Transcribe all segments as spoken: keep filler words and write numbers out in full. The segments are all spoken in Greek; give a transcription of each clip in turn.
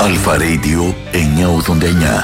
Αλφα Radio εννιακόσια ογδόντα εννιά.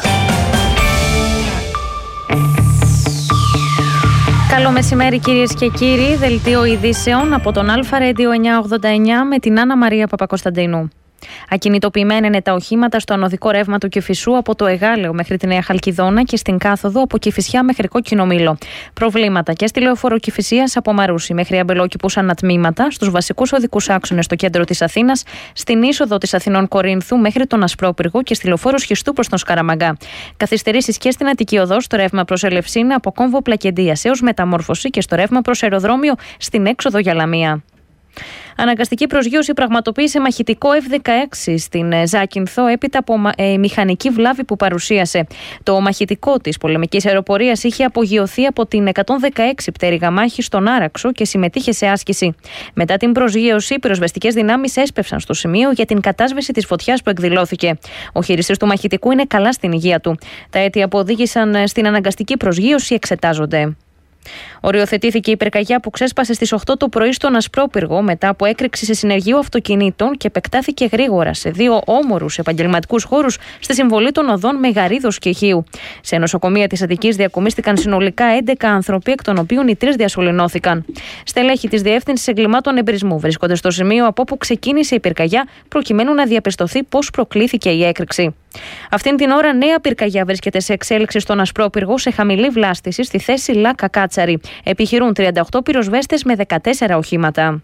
Καλό μεσημέρι κυρίες και κύριοι, δελτίο ειδήσεων από τον Αλφα Radio εννιακόσια ογδόντα εννιά με την Άννα Μαρία Παπακοσταντίνου. Ακινητοποιημένα είναι τα οχήματα στο ανωδικό ρεύμα του Κηφισού από το Εγάλεο μέχρι τη Νέα Χαλκιδόνα και στην κάθοδο από Κηφισιά μέχρι Κόκκινο Μήλο. Προβλήματα και στη λεωφόρο Κηφισίας από Μαρούσι μέχρι Αμπελόκηπους ανατμήματα, στους βασικούς οδικούς άξονες στο κέντρο της Αθήνας, στην είσοδο της Αθηνών Κορίνθου μέχρι τον Ασπρόπυργο και στη λεωφόρο Σχιστού προς τον Σκαραμαγκά. Καθυστερήσεις και στην Αττική Οδό στο ρεύμα προς Ελευσίνα από κόμβο Πλακεντίας έως Μεταμόρφωση και στο ρεύμα προς αεροδρόμιο στην έξοδο για Λαμία. Αναγκαστική προσγείωση πραγματοποίησε μαχητικό εφ δεκαέξι στην Ζάκυνθο έπειτα από ε, μηχανική βλάβη που παρουσίασε. Το μαχητικό της πολεμικής αεροπορίας είχε απογειωθεί από την εκατόν δεκαέξι πτέρυγα μάχη στον Άραξο και συμμετείχε σε άσκηση. Μετά την προσγείωση, οι πυροσβεστικές δυνάμεις έσπευσαν στο σημείο για την κατάσβεση της φωτιάς που εκδηλώθηκε. Ο χειριστής του μαχητικού είναι καλά στην υγεία του. Τα αίτια που οδήγησαν στην αναγκαστική προσγείωση εξετάζονται. Οριοθετήθηκε η πυρκαγιά που ξέσπασε στις οκτώ το πρωί στον Ασπρόπυργο μετά από έκρηξη σε συνεργείο αυτοκινήτων και επεκτάθηκε γρήγορα σε δύο όμορους επαγγελματικούς χώρους στη συμβολή των οδών Μεγαρίδος και Χίου. Σε νοσοκομεία της Αττικής διακομίστηκαν συνολικά έντεκα άνθρωποι, εκ των οποίων οι τρεις διασωληνώθηκαν. Στελέχη της Διεύθυνσης Εγκλημάτων Εμπρισμού βρίσκονται στο σημείο από όπου ξεκίνησε η πυρκαγιά, προκειμένου να διαπιστωθεί πώς προκλήθηκε η έκρηξη. Αυτήν την ώρα, νέα πυρκαγιά βρίσκεται σε εξέλιξη στον Ασπρόπυργο σε χαμηλή βλάστηση στη θέση Λάκα Κάτσαρη. Επιχειρούν τριάντα οκτώ πυροσβέστες με δεκατέσσερα οχήματα.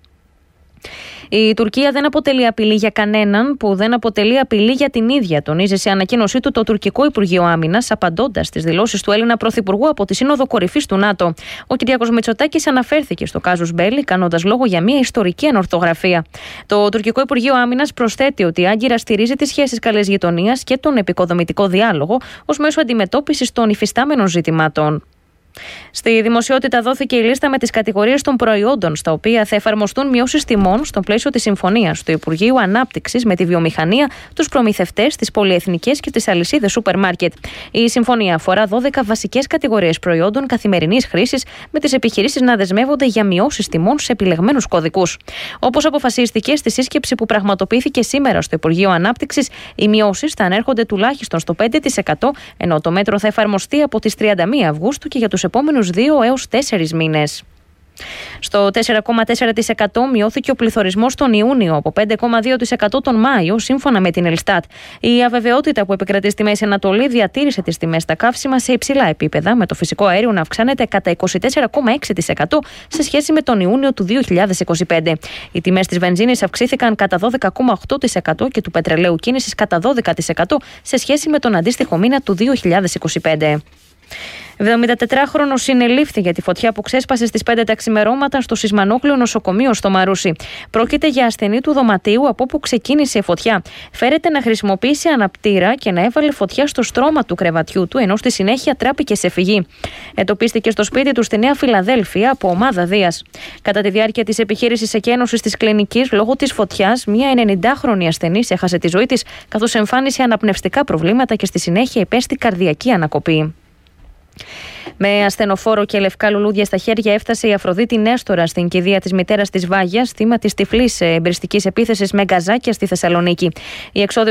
Η Τουρκία δεν αποτελεί απειλή για κανέναν, που δεν αποτελεί απειλή για την ίδια, τονίζει σε ανακοίνωσή του το τουρκικό Υπουργείο Άμυνας, απαντώντας στις δηλώσεις του Έλληνα Πρωθυπουργού από τη Σύνοδο Κορυφής του ΝΑΤΟ. Ο Κυριάκος Μητσοτάκης αναφέρθηκε στο κάζους μπέλι, κάνοντας λόγο για μια ιστορική ανορθογραφία. Το τουρκικό Υπουργείο Άμυνας προσθέτει ότι η Άγκυρα στηρίζει τις σχέσεις καλής γειτονίας και τον επικοδομητικό διάλογο ως μέσο αντιμετώπισης των υφιστάμενων ζητημάτων. Στη δημοσιότητα δόθηκε η λίστα με τις κατηγορίες των προϊόντων στα οποία θα εφαρμοστούν μειώσεις τιμών στο πλαίσιο της συμφωνίας του Υπουργείου Ανάπτυξης με τη βιομηχανία, τους προμηθευτές, τις πολυεθνικές και τις αλυσίδες σούπερ μάρκετ. Η συμφωνία αφορά δώδεκα βασικές κατηγορίες προϊόντων καθημερινής χρήσης, με τις επιχειρήσεις να δεσμεύονται για μειώσεις τιμών σε επιλεγμένους κωδικούς. Όπως αποφασίστηκε στη σύσκεψη που πραγματοποιήθηκε σήμερα στο Υπουργείο Ανάπτυξης, οι μειώσεις θα ανέρχονται τουλάχιστον στο πέντε τοις εκατό, ενώ το μέτρο θα εφαρμοστεί από τις τριάντα μία Αυγούστου και για τους επόμενους δύο έως τέσσερις μήνες. Στο τέσσερα κόμμα τέσσερα τοις εκατό μειώθηκε ο πληθωρισμός τον Ιούνιο από πέντε κόμμα δύο τοις εκατό τον Μάιο, σύμφωνα με την Ελστάτ. Η αβεβαιότητα που επικρατεί στη Μέση Ανατολή διατήρησε τις τιμές στα καύσιμα σε υψηλά επίπεδα, με το φυσικό αέριο να αυξάνεται κατά είκοσι τέσσερα κόμμα έξι τοις εκατό σε σχέση με τον Ιούνιο του δύο χιλιάδες είκοσι πέντε. Οι τιμές της βενζίνης αυξήθηκαν κατά δώδεκα κόμμα οκτώ τοις εκατό και του πετρελαίου κίνησης κατά δώδεκα τοις εκατό σε σχέση με τον αντίστοιχο μήνα του δύο χιλιάδες είκοσι πέντε. εβδομηντατετράχρονος συνελήφθη για τη φωτιά που ξέσπασε στις πέντε τα ξημερώματα στο Σισμανόκλειο νοσοκομείο στο Μαρούσι. Πρόκειται για ασθενή του δωματίου από όπου ξεκίνησε η φωτιά. Φέρεται να χρησιμοποιήσει αναπτήρα και να έβαλε φωτιά στο στρώμα του κρεβατιού του, ενώ στη συνέχεια τράπηκε σε φυγή. Εντοπίστηκε στο σπίτι του στη Νέα Φιλαδέλφια από ομάδα Δίας. Κατά τη διάρκεια της επιχείρησης εκένωσης της κλινικής, λόγω της φωτιάς, μια ενενηντάχρονη ασθενής έχασε τη ζωή της, καθώς εμφάνισε αναπνευστικά προβλήματα και στη συνέχεια υπέστη καρδιακή ανακοπή. Με ασθενοφόρο και λευκά λουλούδια στα χέρια έφτασε η Αφροδίτη Νέστορα στην κηδεία της μητέρας της Βάγιας, θύμα της τυφλής εμπριστικής επίθεσης με γκαζάκια στη Θεσσαλονίκη. Η